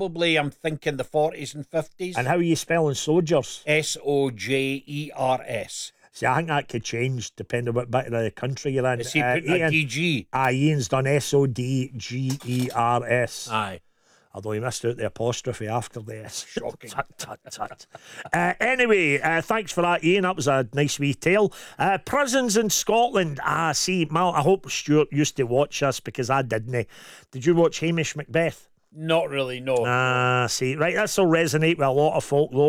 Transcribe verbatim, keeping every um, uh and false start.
probably, I'm thinking the forties and fifties. And how are you spelling soldiers? S O J E R S. See, I think that could change depending on what bit of the country you're in. Is he Uh, putting a Ian, D G? ah, Ian's done S O D G E R S. Aye. Although he missed out the apostrophe after the S. Shocking. tut, tut, tut. uh, anyway, uh, thanks for that, Ian. That was a nice wee tale. Uh, prisons in Scotland. Ah, see, Mal, I hope Stuart used to watch this because I didn't. Did you watch Hamish Macbeth? Not really, no. Ah, see, right, this will resonate with a lot of folk, though.